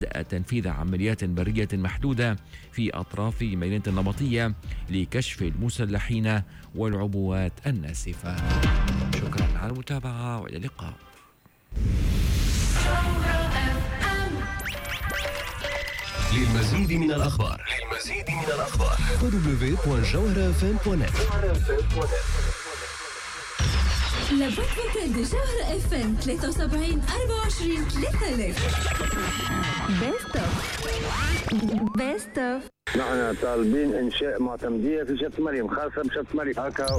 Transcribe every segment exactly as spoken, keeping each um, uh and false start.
تنفيذ عمليات برية محدودة في أطراف مدينة النبطية لكشف المسلحين والعبوات الناسفة. شكرا على المتابعة وإلى اللقاء. للمزيد من الأخبار للمزيد من الأخبار دبليو دوت جوهرة اف ام دوت نت. La boîte vocale de Jawhara اف ام ثلاثة وسبعين أربعة وعشرين ثلاثة آلاف. Best of Best of. نحن طالبين إنشاء معتمدية في شط مريم، خاصة بشط مريم. هكا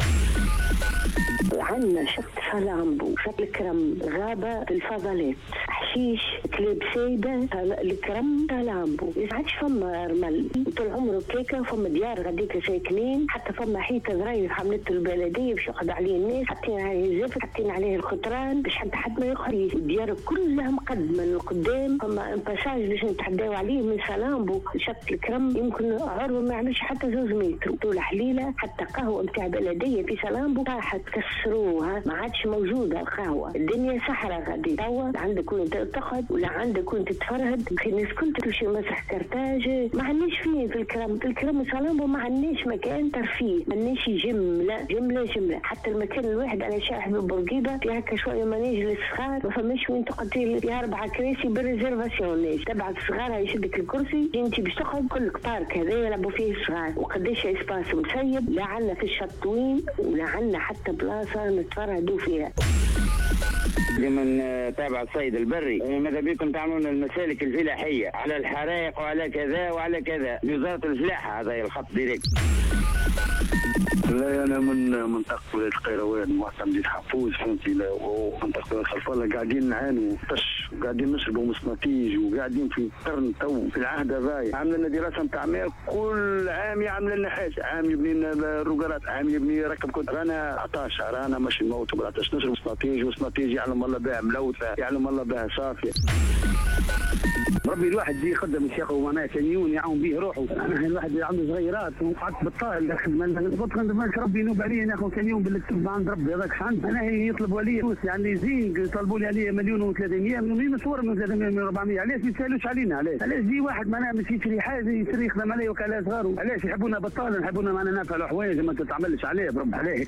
عندنا شط فلامبو، شط الكرم، غابة الفضلات، حشيش، كلاب سيدة، الكرم، فلامبو. عادش فما رمل طول عمره كيكة، فما ديار غاديك ساكنين، حتى فما حيطة ضريف حملته البلدية باش ياخذ عليه الناس، حاطين عليه الزفت، حاطين عليه الخطران باش حتى حد ما يخرج. الديار كلها مقدمة للقدام، فما باساج باش نتعداو عليه من فلامبو شط الكرم، يمكن عرض ما يعملش حتى زوج متر. طول حليلة حتى قهوة متاع بلدية في فلامبو طاحت كسروها، ما عادش موجودة القهوة. الدنيا صحراء غادي توا، عندك وين تاخذ ولا عندك وين تتفرهد. الناس كل تمشي مسح كرتاج، ما عندناش فيه في الكرم في الكرم فلامبو، ما عندناش مكان ترفيه، ما عندناش جملة جملة جملة. حتى المكان الواحد على شارع بورقيبة في هكا شوية مناجل الصغار، ما فماش وين تقعد فيها أربعة كراسي بالريزيرفاسيون. تبع الصغار يشدك الكرسي انت باش تقعد، كلك بارك هذا يلعبوا فيه الصغار، وقديش اسباس مسيب. لا عندنا في الشط وين ولا عندنا حتى بلاصة نتفرهدوا فيها. لمن تابع الصيد البري، ماذا بكم تعملون المسالك الفلاحية على الحرائق وعلى كذا وعلى كذا، وزارة الفلاحة هذا الخط ديريكت. لا أنا من منطقة ولاية القيروان، معتمدين حفوز فهمتي، ومنطقة خلف الله قاعدين نعانوا طش، وقاعدين نشربوا مسنطيج، وقاعدين في قرن تو في العهد هذايا. عامل لنا دراسة نتاع ماء كل عام، يعمل لنا حاجة، عام يبني لنا الروقرات، عام يبني ركب كنت. رانا عطاش، رانا ماشي نموت وبعطاش نشرب مسنطيج، وسنطيج يعلم الله بها ملوثة، يعلم الله بها صافية. ربي الواحد يجي يخدم الشيخ ومعناه كنيون يعاون به روحه. انا الواحد عنده صغيرات وقعدت بالطائل خدمه ربي ينوب عليه ناخذ كنيون بالكتب عند ربي هذاك عند. انا يطلب ولي فلوس يعني زين، طلبوا لي عليه مليون وثلاثمية من صور من ثلاثمية من أربعمية. علاش ما يسالوش علينا؟ علاش علاش يجي واحد معناه باش يشري حاجه يشري يخدم عليه وكاله صغار؟ علاش يحبونا بطال، يحبونا معنا نافع حوايج ما تتعملش عليه برب عليك.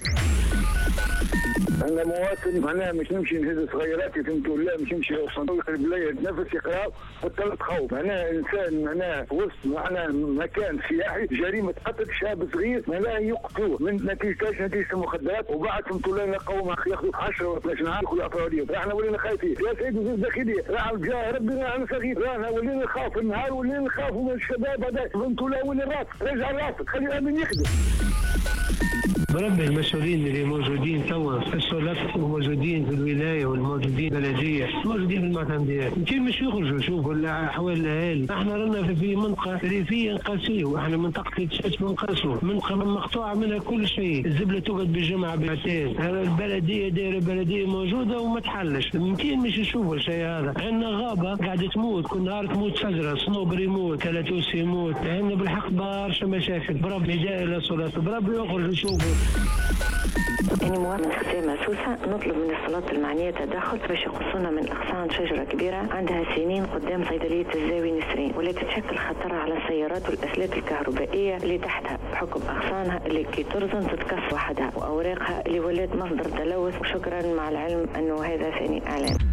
أنا مواطن معناها مش نمشي نهز صغيراتي فهمتوا، لا مش نمشي صندوق البلاية نفس يقرأ والثلاث خوف. أنا إنسان معناها وسط معناها مكان سياحي، جريمة قتل شاب صغير معناها يقتلوه من نتيجة نتيجة المخدرات، وبعد فهمتوا لا نلقاو ياخذوا عشرة ولا اثناش نهار كل أفرادية. راحنا ولينا خايفين يا سيدي وزير الداخلية، راح جا ربنا أنا صغير، راحنا ولينا نخاف النهار ولينا نخاف من الشباب هذا فهمتوا لا وين الراس رجع راسك خلي من يخدم. بربي المسؤولين اللي موجودين توا في السلطة وموجودين في الولاية والموجودين بلدية موجودين في المعتمديات، كيف مش يخرجوا يشوفوا أحوال الأهالي؟ احنا رانا في منطقة ريفية قاسية، واحنا منطقة تشات منقسمة، منطقة مقطوعة منها كل شيء، الزبلة تقعد بالجمعة بعتين، البلدية دايرة بلدية موجودة وما تحلش، كيف مش يشوفوا الشيء هذا؟ عندنا غابة قاعدة تموت، كل نهار تموت شجرة، صنوبر يموت، كلاتوس يموت، عندنا بالحق برشا مشاكل، بربي جاي إلى السلطة، بربي يخرج يشوفوا. أنا مواطنة خدامة سوسة، نطلب من السلطات المعنية تدخل باش يقصونا من أغصان شجرة كبيرة عندها سنين قدام صيدلية الزاوي نسرين، ولا تتشكل خطر على السيارات والأسلاك الكهربائية اللي تحتها بحكم أغصانها اللي كي ترزن تتكسر وحدها، وأوراقها اللي ولات مصدر تلوث. وشكرا مع العلم أنه هذا ثاني إعلان.